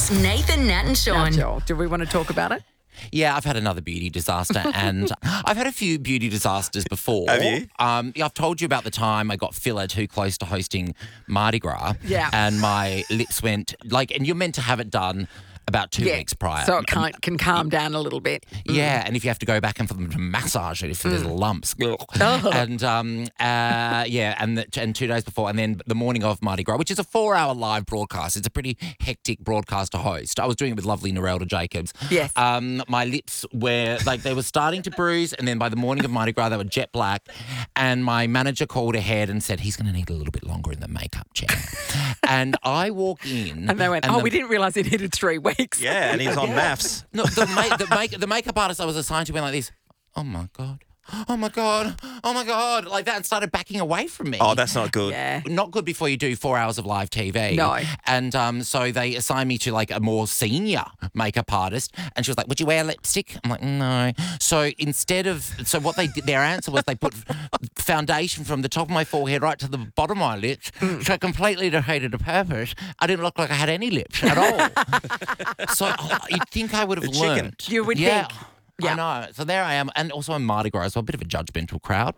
It's Nathan, Nat and Now, Sean. Joel, do we want to talk about it? Yeah, I've had another beauty disaster, and I've had a few beauty disasters before. Have you? Yeah, I've told you about the time I got filler too close to hosting Mardi Gras. Yeah. And my lips went, and you're meant to have it done about 2 weeks prior. So it can calm down a little bit. Yeah, and if you have to go back and for them to massage it if there's lumps. Oh. And, and 2 days before, and then the morning of Mardi Gras, which is a 4-hour live broadcast. It's a pretty hectic broadcast to host. I was doing it with lovely Narelda Jacobs. Yes. My lips were, they were starting to bruise, and then by the morning of Mardi Gras, they were jet black. And my manager called ahead and said, he's going to need a little bit longer in the makeup chair. And I walk in. And they went, we didn't realise it needed 3 weeks. Yeah, and he was on maths. No, the makeup artist I was assigned to went like this. Oh my God. Oh my God. Oh my God. Like that, and started backing away from me. Oh, that's not good. Yeah. Not good before you do 4 hours of live TV. No. And so they assigned me to a more senior makeup artist, and she was like, "Would you wear lipstick?" I'm like, "No." So what they did, their answer was they put foundation from the top of my forehead right to the bottom of my lips, so it completely defeated the purpose. I didn't look like I had any lips at all. So you'd think I would have chicken. learned. You would yeah. think. I know. So there I am. And also I'm Mardi Gras, so a bit of a judgmental crowd.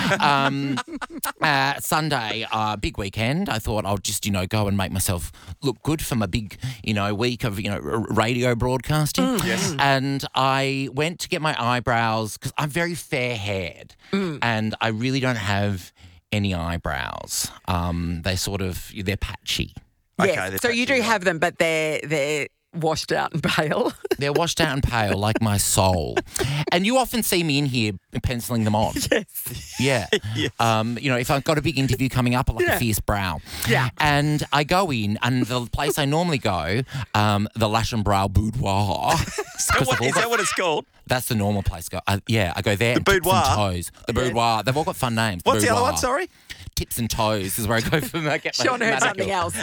Sunday, big weekend. I thought I'll just, go and make myself look good for my big, week of, radio broadcasting. Yes. And I went to get my eyebrows because I'm very fair-haired and I really don't have any eyebrows. They're patchy. Yes. Okay, So you do have them, but they're washed out and pale. They're washed out and pale like my soul. And you often see me in here penciling them on. Yes. Yeah. Yes. If I've got a big interview coming up, I like a fierce brow. Yeah. And I go in, and the place I normally go, the Lash and Brow Boudoir. Is that what it's called? That's the normal place. I go there. The Boudoir? Tips and Toes. The Boudoir. They've all got fun names. What's the other Boudoir. one, sorry? Tips and Toes is where I go for my get my Sean heard something else.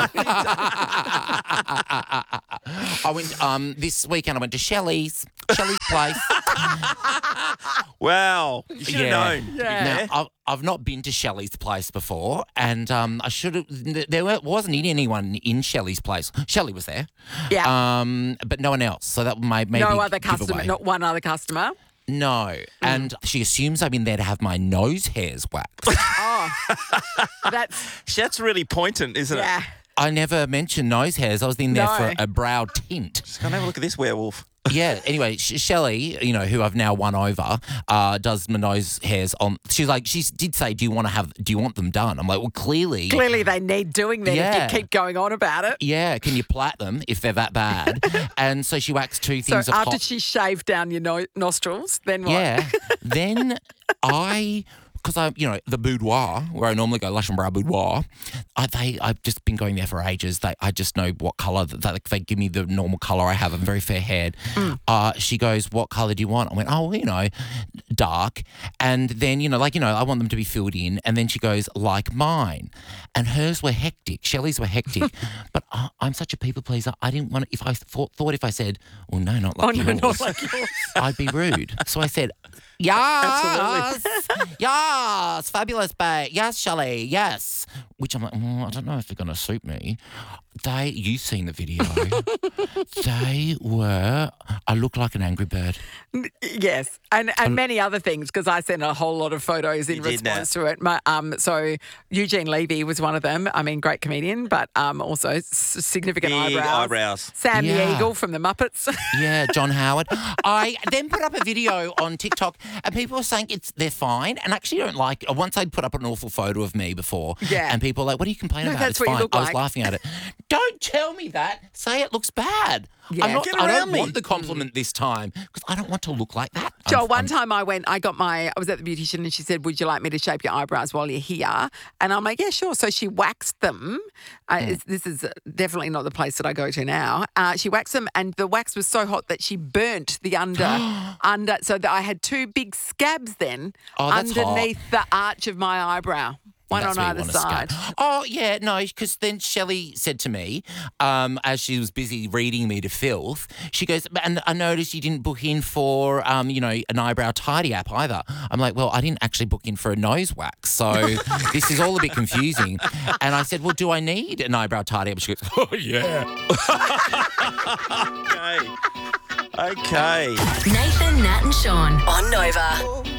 I went this weekend. I went to Shelley's place. Wow. You should have known. Yeah. Now I've not been to Shelley's place before, and I should have. There wasn't anyone in Shelley's place. Shelley was there. Yeah. But no one else. So that may maybe No other give customer, away. not one other customer. No, and she assumes I'm in there to have my nose hairs waxed. Oh, That's really poignant, isn't it? yeah. I never mentioned nose hairs. I was in there No. for a brow tint. Just go and have a look at this werewolf. Yeah. Anyway, Shelley, who I've now won over, does my nose hairs on. She did say, "Do you want them done?" I'm like, well, clearly. Clearly they need doing that Yeah. if you keep going on about it. Yeah. Can you plait them if they're that bad? And so she waxed 2 So things of after hot. she shaved down your nostrils, then what? Yeah. Then because the boudoir, where I normally go, Lash and Brow Boudoir, I've just been going there for ages. I just know what colour. They give me the normal colour I have. I'm very fair-haired. She goes, what colour do you want? I went, dark. And then, I want them to be filled in. And then she goes, like mine. And hers were hectic. Shelley's were hectic. But I'm such a people pleaser. I didn't want to, if I thought if I said, well, no, not like yours. Not like yours. I'd be rude. So I said, yes, yes, fabulous, babe. Yes, Shelley, yes. Which I'm like, I don't know if they're going to suit me. You've seen the video. I look like an angry bird. Yes, and many other things because I sent a whole lot of photos in You did, response to it. So Eugene Levy was one of them. I mean, great comedian, but also significant Big eyebrows. Sam the Yeah. Eagle from the Muppets. Yeah, John Howard. I then put up a video on TikTok and people were saying they're fine. And actually don't like, once I'd put up an awful photo of me before. Yeah. And people were like, what are you complaining No, about? that's It's what you fine. look I was like. laughing at it. Don't tell me that. Say it looks bad. Yeah. I'm not, Get I around don't me. want the compliment this time because I don't want to look like that. Joel, one time I was at the beautician and she said, would you like me to shape your eyebrows while you're here? And I'm like, yeah, sure. So she waxed them. This is definitely not the place that I go to now. She waxed them and the wax was so hot that she burnt the under, so that I had 2 big scabs then Oh, that's underneath the arch of my eyebrow. One That's on where you either wanna skate. side. Oh, yeah, no, because then Shelley said to me, as she was busy reading me to filth, she goes, and I noticed you didn't book in for, an eyebrow tidy up either. I'm like, well, I didn't actually book in for a nose wax, so this is all a bit confusing. And I said, well, do I need an eyebrow tidy up? She goes, oh, yeah. Okay. Okay. Nathan, Nat and Sean on Nova.